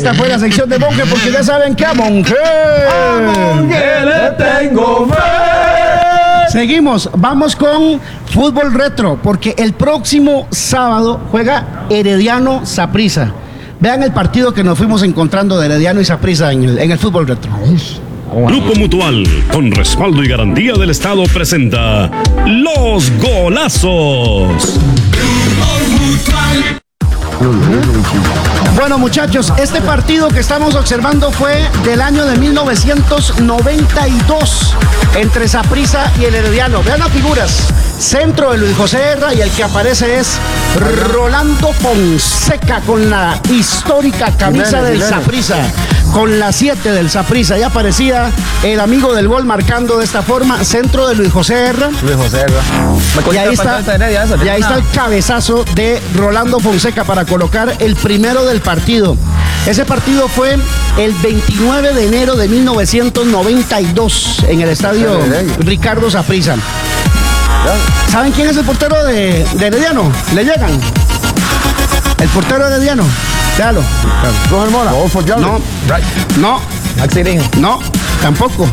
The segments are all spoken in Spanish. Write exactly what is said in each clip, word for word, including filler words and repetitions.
Esta fue la sección de Monje, porque ya saben que a Monje, a Monje le tengo fe. Seguimos, vamos con fútbol retro, porque el próximo sábado juega Herediano Saprissa. Vean el partido que nos fuimos encontrando de Herediano y Saprissa en el, en el fútbol retro. Grupo Mutual, con respaldo y garantía del Estado, presenta Los Golazos. Bueno, muchachos, este partido que estamos observando fue del año de mil novecientos noventa y dos entre Saprissa y el Herediano. Vean las figuras. Centro de Luis José Herra, y el que aparece es Rolando Fonseca con la histórica camisa del Saprissa, con la siete del Saprissa. Ya aparecía el amigo del gol marcando de esta forma. Centro de Luis José Herra. Luis José Herra. Y ahí está, y ahí está el cabezazo de Rolando Fonseca para colocar el primero del partido. Ese partido fue el veintinueve de enero de mil novecientos noventa y dos en el estadio Ricardo Saprissa. ¿Saben quién es el portero de, de Herediano? ¿Le llegan? El portero de Herediano. Déjalo. Roger Mora. No. No. No. Tampoco.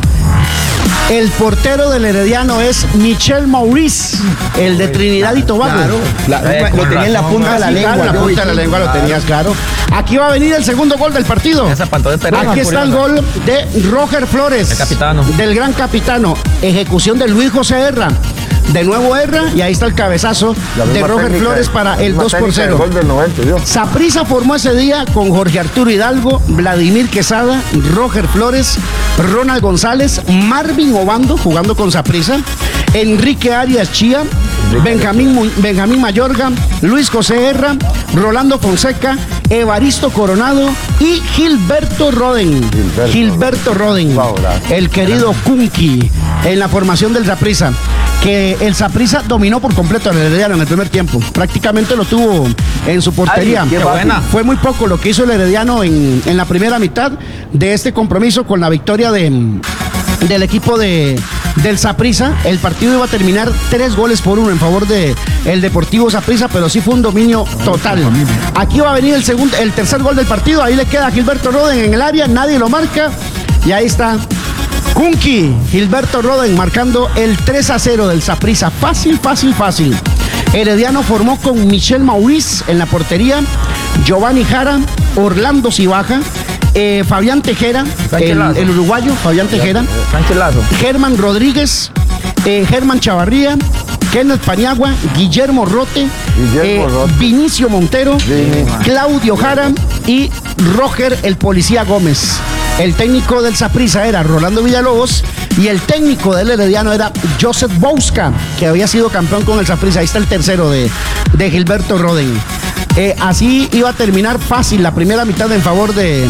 El portero del Herediano es Michel Maurice, el de Trinidad y Tobago. Claro. La, eh, lo tenía en la punta de la lengua. Claro, en la punta de la lengua lo tenías, claro. Aquí va a venir el segundo gol del partido. Aquí está el gol de Roger Flores, el capitano. Del gran capitano. Ejecución de Luis José Herra. De nuevo Herra, y ahí está el cabezazo de Roger Flores para el dos por cero. Saprissa formó ese día con Jorge Arturo Hidalgo, Vladimir Quesada, Roger Flores, Ronald González, Marvin Obando jugando con Saprissa, Enrique Arias Chía, Benjamín, Benjamín Mayorga, Luis José Herra, Rolando Fonseca, Evaristo Coronado y Gilberto Roden. Gilberto, Gilberto Roden, el querido Kunki, en la formación del Saprissa. Que el Saprissa dominó por completo al Herediano en el primer tiempo. Prácticamente lo tuvo en su portería. Ay, qué buena. Fue muy poco lo que hizo el Herediano en, en la primera mitad de este compromiso con la victoria de, del equipo de, del Saprissa. El partido iba a terminar tres goles por uno en favor de el Deportivo Saprissa, pero sí fue un dominio total. Aquí va a venir el segundo, el tercer gol del partido. Ahí le queda a Gilberto Roden en el área, nadie lo marca. Y ahí está Kunki, Gilberto Roden marcando el tres a cero del Saprissa. Fácil, fácil, fácil. Herediano formó con Michel Maurice en la portería, Giovanni Jara, Orlando Cibaja, eh, Fabián Tejera, el, el uruguayo, Fabián Tejera, Germán Rodríguez, eh, Germán Chavarría, Kenneth Paniagua, Guillermo Rote, Guillermo eh, Rote. Vinicio Montero, sí. Claudio Jara y Roger el Policía Gómez. El técnico del Saprissa era Rolando Villalobos y el técnico del Herediano era Joseph Bouska, que había sido campeón con el Saprissa. Ahí está el tercero de, de Gilberto Roden. Eh, así iba a terminar fácil la primera mitad en favor de,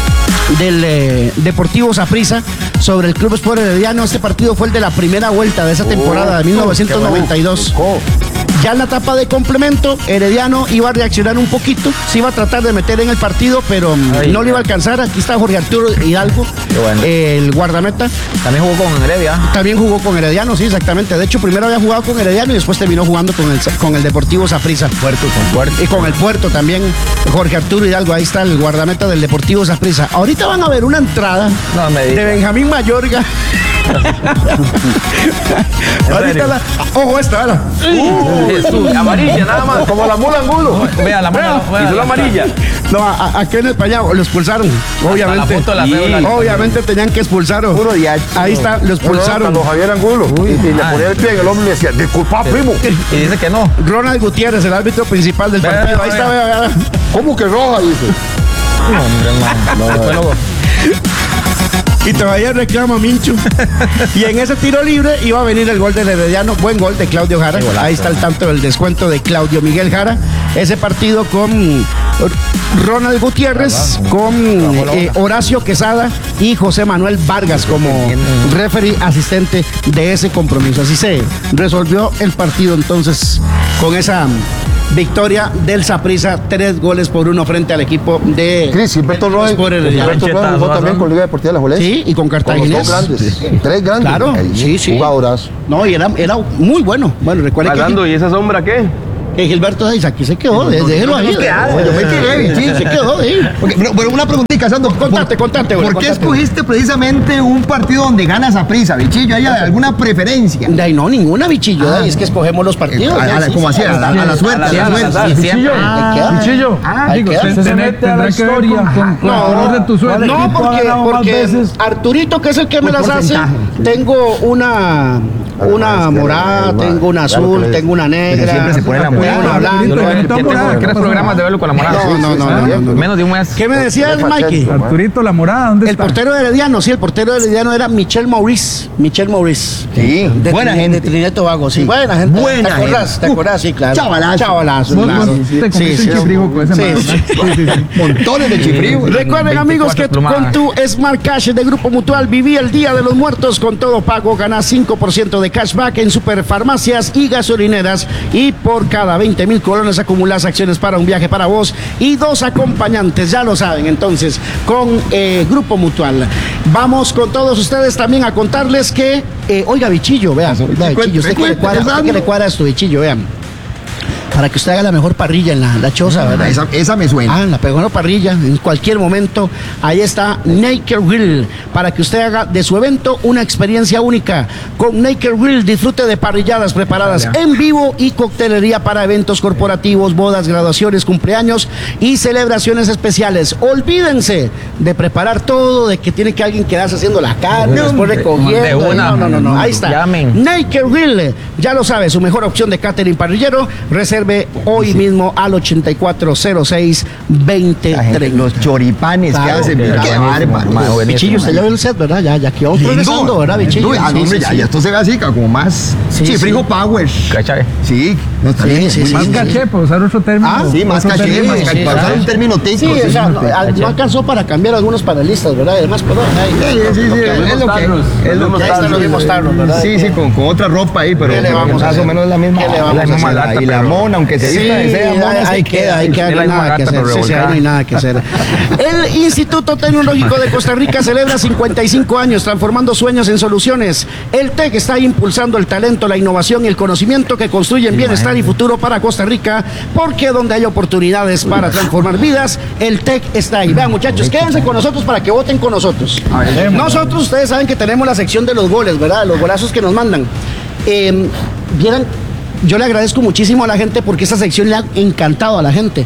del eh, Deportivo Saprissa sobre el Club Sport Herediano. Este partido fue el de la primera vuelta de esa temporada oh, de mil novecientos noventa y dos. Ya en la etapa de complemento, Herediano iba a reaccionar un poquito, se iba a tratar de meter en el partido, pero Ay, no le iba a alcanzar. Aquí está Jorge Arturo Hidalgo, bueno. el guardameta. También jugó con Heredia. También jugó con Herediano, sí, exactamente. De hecho, primero había jugado con Herediano y después terminó jugando con el, con el Deportivo Saprissa. Puerto, con Puerto. Y con el Puerto también, Jorge Arturo Hidalgo. Ahí está el guardameta del Deportivo Saprissa. Ahorita van a ver una entrada no, me de Benjamín Mayorga. Ahorita la, ojo esta, ¿verdad? Uh, Jesús, amarilla nada más, como la mula angulo. Vea la mula, y la amarilla. No, a, a Kenneth Paniagua lo expulsaron, obviamente. La foto, la y, obviamente tenían que expulsarlo. Puro ahí está, lo expulsaron. Cuando Javier Angulo. Uy, y le ponía el pie en el hombre y le decía, disculpa, primo. Y dice que no. Ronald Gutiérrez, el árbitro principal del partido. Vea, ahí está, vea, vea. ¿Cómo que roja? Dice. No, hombre, no. no, no. Y todavía reclama Mincho. Y en ese tiro libre iba a venir el gol del Herediano. Buen gol de Claudio Jara. Ahí está el tanto del descuento de Claudio Miguel Jara. Ese partido con Ronald Gutiérrez, con eh, Horacio Quesada y José Manuel Vargas como referee asistente de ese compromiso. Así se resolvió el partido entonces con esa victoria del Saprissa, tres goles por uno frente al equipo de Cris, Gilberto Roden. Gilberto Roden jugó también con Liga Deportiva La Juelense. Sí, y con Cartaginés. Con los dos grandes, tres grandes. Claro, sí, sí. Jugadoras. No, y era, era muy bueno. Bueno, recuerden que... ¿Y esa sombra qué? Eh, Gilberto dice, aquí se quedó, déjelo ahí. Yo me quedé, sí, se quedó ahí. Pero una preguntita, Sandro. Contate, contate, ¿Por qué escogiste precisamente un partido donde ganas a prisa, bichillo? ¿Hay alguna preferencia? Ay, no, ninguna, bichillo. Es que escogemos los partidos. ¿Cómo así? A la suerte. A la suerte. Bichillo. Digo, se mete a la historia con el color de tu suerte. No, porque Arturito, que es el que me las hace, tengo una una morada, tengo una azul, tengo una negra. Siempre se pone la morada. Una blanca. Tengo tres programas de verlo con la morada. No, no, no. Menos de un mes. ¿Qué me decías, Mikey? Arturito, la morada, ¿dónde está? El portero herediano, sí, el portero herediano era Michel Maurice. Michel Maurice. Sí, de buena Trin gente. De Trinidad y Tobago, sí. Buena gente. Buena ¿Te acordás? gente. ¿Te acordás? Sí, claro. Chavalazo. Chavalazo, Vos, claro. vos te comiste un chifrijo con ese Sí, man. sí. Sí, sí, sí. Montones de chifríos. Recuerden, amigos, que veinticuatro con tu Smart Cash de Grupo Mutual viví el Día de los Muertos con todo pago. Ganás cinco por ciento de cashback en superfarmacias y gasolineras. Y por cada veinte mil colones acumulás acciones para un viaje para vos y dos acompañantes. Ya lo saben, entonces, con eh, Grupo Mutual. Vamos con todos ustedes también a contarles que, eh, oiga, bichillo, vean, vea, bichillo, usted que le cuadra, usted que le cuadra esto, bichillo, vean. Para que usted haga la mejor parrilla en la, la choza, ¿verdad? Esa, esa me suena. Ah, la mejor parrilla, en cualquier momento. Ahí está Naked Grill, para que usted haga de su evento una experiencia única. Con Naked Grill disfrute de parrilladas preparadas en vivo y coctelería para eventos corporativos, bodas, graduaciones, cumpleaños y celebraciones especiales. Olvídense de preparar todo, de que tiene que alguien quedarse haciendo la carne, después recogiendo. de una. No, no, no, no, ahí está. Llamen. Naked Grill, ya lo sabe, su mejor opción de catering parrillero. Reserve hoy mismo al ochenta y cuatro cero seis veinte treinta. Los choripanes que Claro, hacen. claro, Qué buenísimo, bárbaro. Bichillo, usted ya ve el set, ¿verdad? Ya, ya quedó progresando, ¿verdad, Bichillo? Ah, no, hombre, Sí, ya, sí, ya esto se ve así, como más. Sí, Sí, sí. frijo power. ¿Cachai? Sí, no está Sí, bien. sí, muy sí, Más sí. bien. caché, para usar otro término. Ah, Sí, más Otro caché, término. más sí, caché. sí, Para usar sí. un término técnico. Sí, o sí. sea, no, al- no alcanzó para cambiar algunos panelistas, ¿verdad? Y además, perdón. ahí- Sí, sí, sí, es lo que es lo que Ahí están los mismos tarros, ¿verdad? Sí, sí, con, con otra ropa ahí, pero ¿Qué le vamos a más hacer? o menos es la misma. ¿Qué le vamos la a misma hacer? lata, y la mona, aunque se Sí, vista de sea mona, ahí, se ahí queda, ahí queda, Es no la hay nada misma que gata, hacer. pero Sí, sí, ahí no hay nada que hacer. El Instituto Tecnológico de Costa Rica celebra cincuenta y cinco años transformando sueños en soluciones. El TEC está impulsando el talento, la innovación y el conocimiento que construyen bienestar y futuro para Costa Rica, porque donde hay oportunidades para transformar vidas, el TEC está ahí. Vean, muchachos, quédense con nosotros para que voten con nosotros. Nosotros, ustedes saben que tenemos la sección de los goles, ¿verdad? Los golazos que nos mandan. Eh, vieran, yo le agradezco muchísimo a la gente porque esta sección le ha encantado a la gente.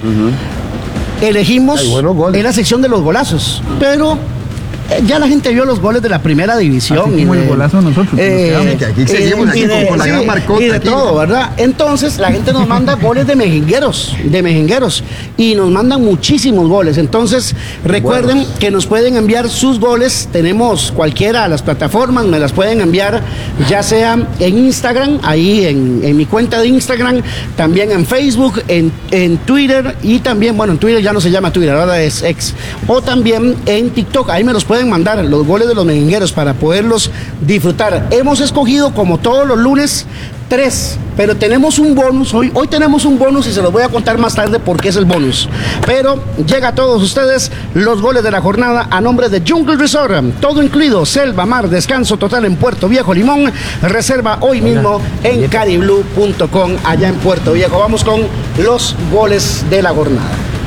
Elegimos Hay buenos goles. en la sección de los golazos, pero eh, ya la gente vio los goles de la primera división. Así y como de- el golazo de nosotros, eh, como que aquí seguimos, y aquí de- con la gran marcota y de aquí. todo, ¿verdad? Entonces la gente nos manda goles de mejengueros, de mejengueros, y nos mandan muchísimos goles. Entonces recuerden que nos pueden enviar sus goles, tenemos cualquiera de las plataformas, me las pueden enviar ya sea en Instagram, ahí en, en mi cuenta de Instagram, también en Facebook, en, en Twitter y también, bueno, en Twitter ya no se llama Twitter, ahora es X, o también en TikTok, ahí me los pueden mandar los goles de los mejengueros para poderlos disfrutar. Hemos escogido, como todos los lunes, tres, pero tenemos un bonus, hoy, hoy tenemos un bonus y se los voy a contar más tarde porque es el bonus. Pero llega a todos ustedes los goles de la jornada a nombre de Jungle Resort, todo incluido, selva, mar, descanso total en Puerto Viejo, Limón. Reserva hoy mismo en cariblue punto com allá en Puerto Viejo. Vamos con los goles de la jornada.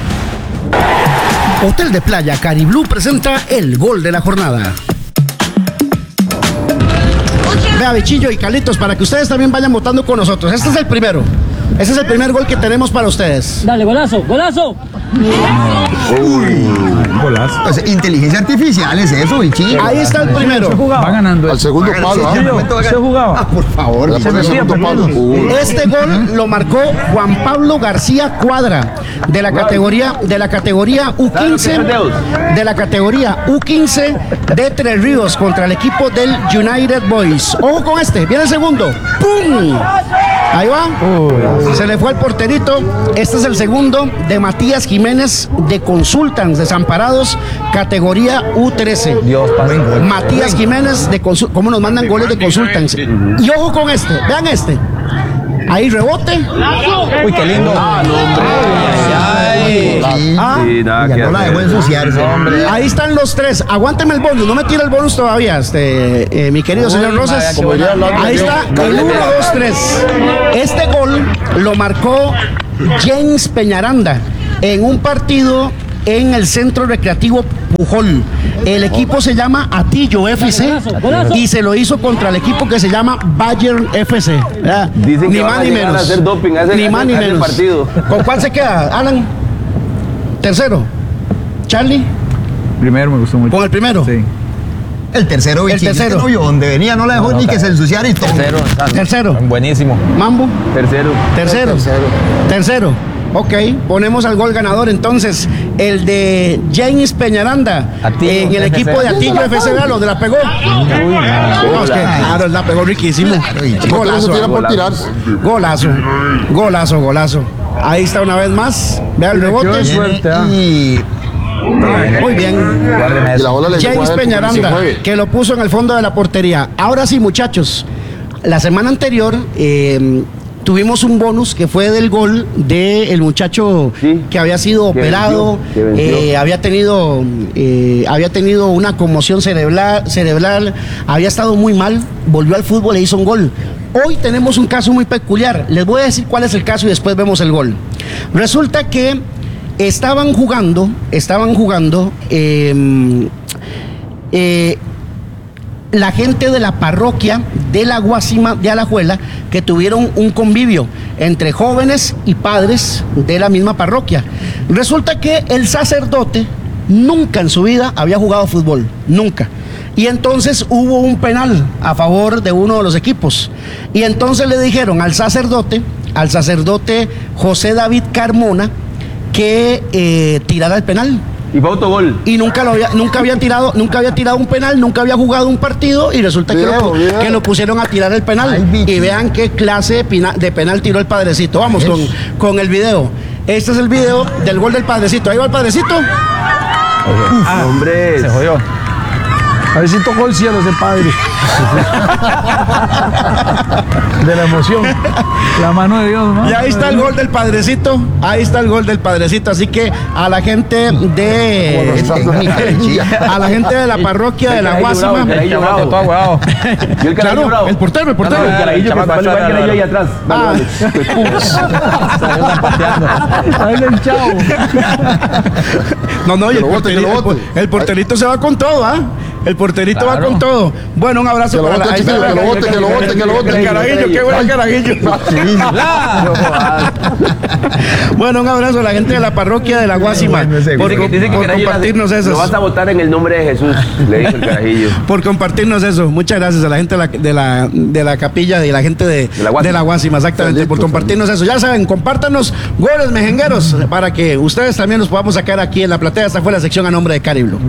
Hotel de Playa Cariblue presenta el gol de la jornada. Vea, Bichillo y Carlitos, para que ustedes también vayan votando con nosotros. Este es el primero. Este es el primer gol que tenemos para ustedes. Dale, golazo, golazo. Golazo. O sea, inteligencia artificial es eso, bichillo. Ahí está el primero. Va ganando. Al segundo palo, ¿ah? ¿Se jugaba? Ah, por favor, Le pone el bichillo. segundo palo. Uy. Este gol lo marcó Juan Pablo García Cuadra de la categoría de la categoría U quince de la categoría U quince de Tres Ríos contra el equipo del United Boys. Ojo con este, viene el segundo. ¡Pum! Ahí va. Se le fue al porterito. Este es el segundo de Matías Jiménez de Consultants Desamparados, categoría U trece. Dios, padre. Matías Jiménez de Consul- ¿Cómo nos mandan goles de Consultants? Y ojo con este, vean este. Ahí rebote. Uy, qué lindo. Eh, ah, Sí, nada Ya que no la hacer. dejó ensuciarse. ahí están los tres. Aguánteme el bonus. No me tira el bonus todavía, este, eh, mi querido señor Rosas. Como diría Lalo, Ahí está el uno, dos, tres. Este gol lo marcó James Peñaranda en un partido en el Centro Recreativo Pujol. El equipo se llama Atillo F C y se lo hizo contra el equipo que se llama Bayern F C. ¿verdad? Dicen que Ni van más a ni llegar a menos. hacer doping a ese- Ni a más ese- ni a ese menos. partido. ¿Con cuál se queda, Alan? Tercero. Charlie, Primero me gustó mucho. con el primero. Sí. El tercero, El bichillo. Es que tercero. no vio donde venía, no la dejó ni que se ensuciara y todo. Tercero. Tercero. Buenísimo. Mambo. Tercero. Tercero. Tercero. Tercero. Ok, ponemos al gol ganador entonces, el de James Peñaranda Atillo, en el F C. equipo de Atillo F C, ¿verdad? Donde la pegó. No, es que, claro, la pegó riquísimo. Golazo, Tira por golazo. tirarse. golazo, golazo, golazo. Ahí está una vez más. Vea el rebote. Qué suerte, ah. Y Muy bien. Guárdeme Y eso. la bola le llegó James a él porque se Peñaranda, mueve. que lo puso en el fondo de la portería. Ahora sí, muchachos, la semana anterior eh, tuvimos un bonus que fue del gol del muchacho Sí. que había sido Que operado, venció, que venció. eh, había tenido eh, había tenido una conmoción cerebral, cerebral, había estado muy mal, volvió al fútbol e hizo un gol. Hoy tenemos un caso muy peculiar. Les voy a decir cuál es el caso y después vemos el gol. Resulta que estaban jugando, estaban jugando eh, eh, la gente de la parroquia de la Guásima de Alajuela, que tuvieron un convivio entre jóvenes y padres de la misma parroquia. Resulta que el sacerdote nunca en su vida había jugado fútbol, nunca. Y entonces hubo un penal a favor de uno de los equipos. Y entonces le dijeron al sacerdote, al sacerdote José David Carmona, que eh, tirara el penal. Y fue autogol. Y nunca lo había, nunca había tirado, nunca había tirado un penal, nunca había jugado un partido y resulta que, Viejo, lo, pu- viejo. que lo pusieron a tirar el penal. Ay, bicho. Y vean qué clase de, pina- de penal tiró el padrecito. Vamos con, con el video. Este es el video del gol del padrecito. Ahí va el padrecito. Hombre. Se jodió. A ver si tocó el cielo ese padre. De la emoción. La mano de Dios, ¿no? Y ahí está el gol del padrecito. Ahí está el gol del padrecito. Así que a la gente de a la gente de la parroquia de la Guásima. El carajillo bravo. Todo huevado. Y el carajillo Claro, bravo. el portero, el portero. No, no, el carajillo que Chamaco, vale, vale, dale, que dale, ahí atrás. Ah. Vale, vale. Ahí el chavo. No, no, y Que el, lo bote, que porterito, lo bote. el porterito se va con todo, ¿ah? El porterito va Claro. con todo. Bueno, un abrazo Que lo para la bote, ahí está chiquillo, la- que lo bote, que lo bote, que lo bote. El carajillo, qué bueno carajillo. Bueno, un abrazo a la gente de la parroquia de la Guásima bueno ese, por, Dice que- dice que por carajillo compartirnos nace- eso. Lo vas a votar en el nombre de Jesús, le dijo el carajillo. Por compartirnos eso. Muchas gracias a la gente de la, de la, de la capilla y la gente de, De la Guásima. de la Guásima, exactamente, Felipe, por compartirnos eso. Ya saben, compártanos goles mejengueros para que ustedes también los podamos sacar aquí en la platea. Esta fue la sección a nombre de Cari Blue.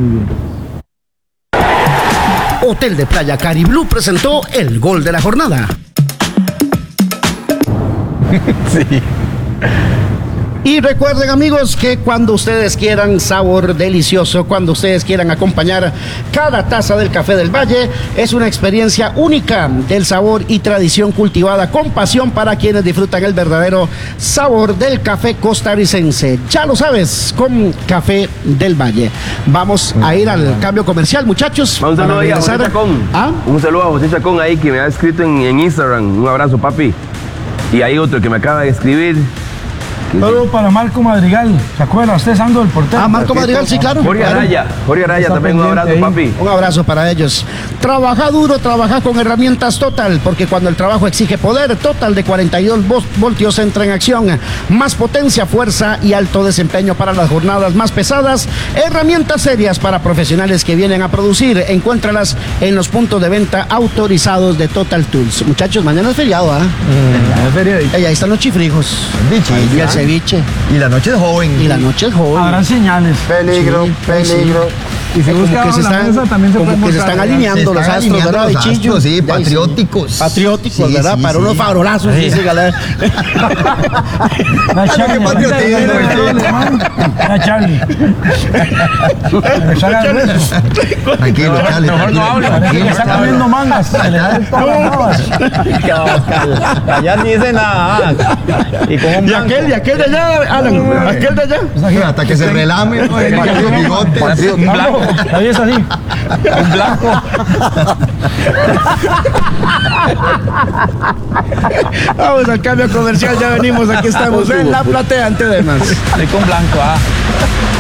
Hotel de Playa Cari Blue presentó el gol de la jornada. Y recuerden, amigos, que cuando ustedes quieran sabor delicioso, cuando ustedes quieran acompañar cada taza del café del Valle, es una experiencia única del sabor y tradición cultivada con pasión para quienes disfrutan el verdadero sabor del café costarricense. Ya lo sabes, con Café del Valle. Vamos a ir al cambio comercial, muchachos. Un saludo para ahí a José regresar. Chacón. ¿Ah? Un saludo a José Chacón ahí que me ha escrito en, en Instagram. Un abrazo, papi. Y hay otro que me acaba de escribir. Saludo para Marco Madrigal. ¿Se acuerda? Usted es Ando del portero. Ah, Marco Madrigal, sí, claro. Jorge Claro. Araya. Jorge Araya Está también un abrazo, pendiente ahí. papi. Un abrazo para ellos. Trabaja duro, trabaja con herramientas Total, porque cuando el trabajo exige poder, Total de cuarenta y dos voltios entra en acción. Más potencia, fuerza y alto desempeño para las jornadas más pesadas. Herramientas serias para profesionales que vienen a producir. Encuéntralas en los puntos de venta autorizados de Total Tools. Muchachos, mañana es feriado, ¿ah? Es feriadito. Ey, ahí están los chifrijos. bichillo. Y el ceviche. Y la noche es joven. Y la noche es joven. Habrán señales. Peligro, Sí, pues sí. peligro. Y si como busca que se la están, mesa, también se como puede que se encontrar, están ¿verdad? alineando Se los están astros, alineando ¿verdad? los De Chillo. astros, sí, Ya, patrióticos. Patrióticos, Sí, ¿verdad? sí, Para sí. unos farolazos, dice Galán. La qué Charlie, patriotismo, la Charlie. Le saca el hueso. Tranquilo, Charlie. Mejor no habla. tranquilo, Le está comiendo mangas. Se le da todas las babas. Allá ni dice nada. Y con un Y aquel, y aquel de allá, Alan, aquel de allá. Sí, hasta que se relame, ¿no? El bigote. Un blanco. Ahí es así. Un blanco. Vamos al cambio comercial, ya venimos, aquí estamos en La Platea, ante demás. Estoy con blanco, ah.